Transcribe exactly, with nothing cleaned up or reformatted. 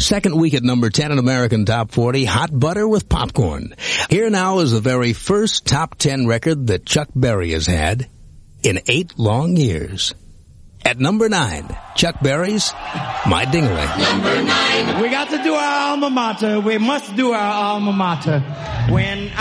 Second week at number ten in American Top forty, Hot Butter with Popcorn. Here now is the very first top ten record that Chuck Berry has had in eight long years. At number nine, Chuck Berry's My Ding-a-Ling. Number nine. We got to do our alma mater. We must do our alma mater. When